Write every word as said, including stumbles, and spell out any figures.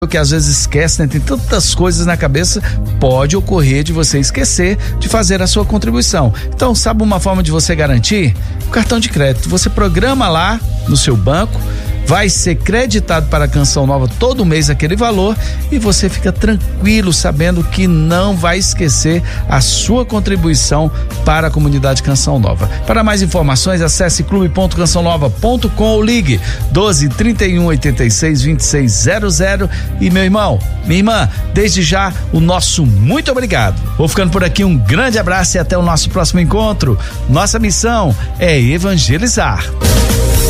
que às vezes esquece, né? Tem tantas coisas na cabeça, pode ocorrer de você esquecer de fazer a sua contribuição. Então, sabe uma forma de você garantir? O cartão de crédito. Você programa lá no seu banco, vai ser creditado para a Canção Nova todo mês aquele valor e você fica tranquilo sabendo que não vai esquecer a sua contribuição para a comunidade Canção Nova. Para mais informações, acesse clube ponto canção nova ponto com ou ligue doze, trinta e um, oitenta e seis, vinte e seis zero zero. E meu irmão, minha irmã, desde já o nosso muito obrigado. Vou ficando por aqui, um grande abraço e até o nosso próximo encontro. Nossa missão é evangelizar.